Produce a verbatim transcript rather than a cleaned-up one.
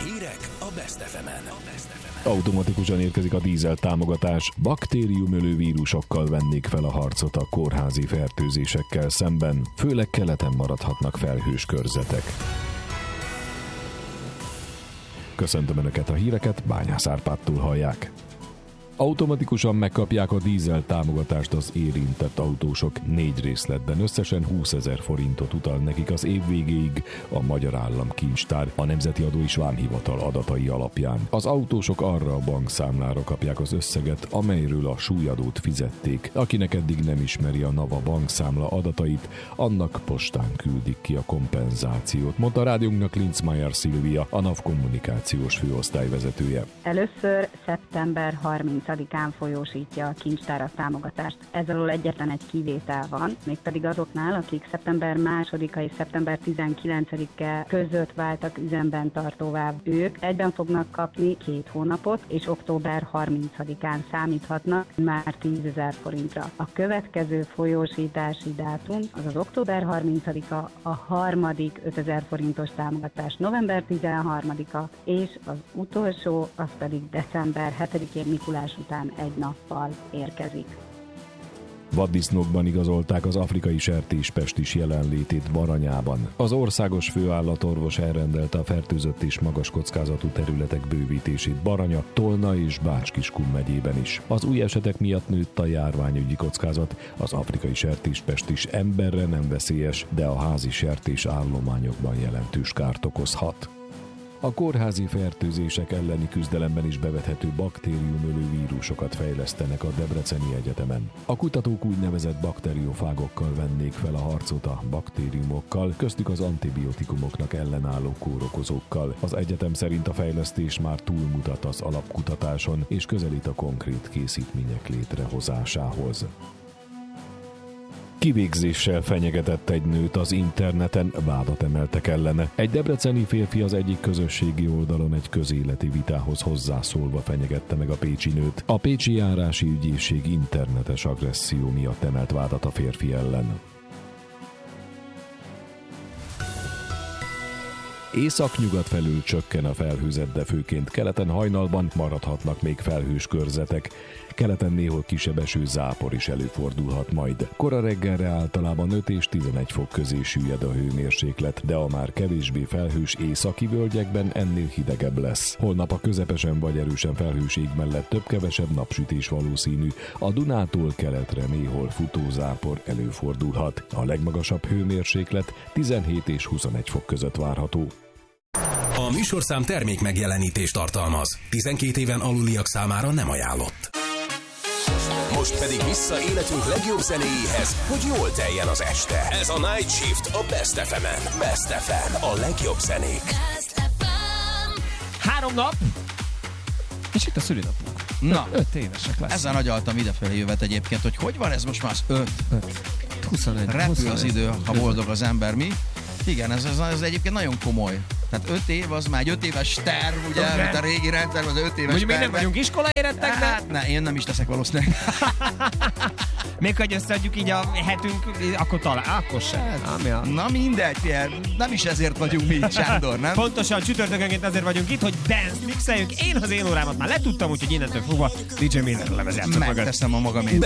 Hírek a Best ef emen. Automatikusan érkezik a dízel támogatás. Baktériumölő vírusokkal vennék fel a harcot a kórházi fertőzésekkel szemben. Főleg keleten maradhatnak felhős körzetek. Köszöntöm Önöket, a híreket Bányász Árpádtól hallják. Automatikusan megkapják a dízel támogatást az érintett autósok. Négy részletben összesen húszezer forintot utal nekik az év végéig a Magyar Államkincstár, a Nemzeti Adó és Vámhivatal adatai alapján. Az autósok arra a bankszámlára kapják az összeget, amelyről a súlyadót fizették. Akinek eddig nem ismeri a NAVA bankszámla adatait, annak postán küldik ki a kompenzációt, mondta a rádiónknak Linzmeier Szilvia, a NAV kommunikációs főosztályvezetője. Először szeptember harmincadikán folyósítja a kincstár a támogatást. Ez alól egyetlen egy kivétel van, mégpedig azoknál, akik szeptember másodika és szeptember tizenkilencedike között váltak üzemben tartóvá. Ők egyben fognak kapni két hónapot, és október harmincadikán számíthatnak már tízezer forintra. A következő folyósítási dátum az az október harmincadika, a harmadik ötezer forintos támogatás november tizenharmadika, és az utolsó, az pedig december hetedikén Mikulás után egy nappal érkezik. Vaddisznókban igazolták az afrikai sertéspestis jelenlétét Baranyában. Az országos főállatorvos elrendelte a fertőzött és magas kockázatú területek bővítését Baranya, Tolna és Bács-Kiskun megyében is. Az új esetek miatt nőtt a járványügyi kockázat. Az afrikai sertéspestis emberre nem veszélyes, de a házi sertés állományokban jelentős kárt okozhat. A kórházi fertőzések elleni küzdelemben is bevethető baktériumölő vírusokat fejlesztenek a Debreceni Egyetemen. A kutatók úgynevezett bakteriofágokkal vennék fel a harcot a baktériumokkal, köztük az antibiotikumoknak ellenálló kórokozókkal. Az egyetem szerint a fejlesztés már túlmutat az alapkutatáson, és közelít a konkrét készítmények létrehozásához. Kivégzéssel fenyegetett egy nőt az interneten, vádat emeltek ellene. Egy debreceni férfi az egyik közösségi oldalon egy közéleti vitához hozzászólva fenyegette meg a pécsi nőt. A pécsi járási ügyészség internetes agresszió miatt emelt vádat a férfi ellen. Észak-nyugat felül csökken a felhőzet, de főként keleten hajnalban maradhatnak még felhős körzetek. Keleten néhol kisebb eső, zápor is előfordulhat majd. Kora reggelre általában öt és tizenegy fok közé süllyed a hőmérséklet, de a már kevésbé felhős északi völgyekben ennél hidegebb lesz. Holnap a közepesen vagy erősen felhős ég mellett több-kevesebb napsütés valószínű. A Dunától keletre néhol futózápor előfordulhat. A legmagasabb hőmérséklet tizenhét és huszonegy fok között várható. A műsorszám termék megjelenítést tartalmaz. tizenkét éven aluliak számára nem ajánlott. Most pedig vissza életünk legjobb zenéjéhez, hogy jól teljen az este. Ez a Night Shift a Best ef emen. Best ef em, a legjobb zenék. Három nap, és itt a szülinapunk. Na, öt évesek lesz. Ezzel agyaltam idefelé jövet egyébként, hogy hogy van ez most már az öt? huszonegy. Repül huszonegy. az idő, ha boldog az ember, mi? Igen, ez, ez, ez egyébként nagyon komoly. Tehát öt év, az már egy öt éves terv, ugye, Okay. mint a régi rendszer, az öt éves Mondjuk még nem terv. vagyunk iskolai érettek, de... Hát, ne, én nem is leszek valószínűleg. Még hogy összeadjuk így a hetünk, akkor talán, akkor se. Ami a... Na mindegy, Pierre, nem is ezért vagyunk mi, Sándor, nem? Pontosan csütörtökönként azért vagyunk itt, hogy dance mixeljünk. Én az én órámat már letudtam, úgyhogy innentől fogva dé dzsé Miller lemez játszok mögött. Megteszem a magamét.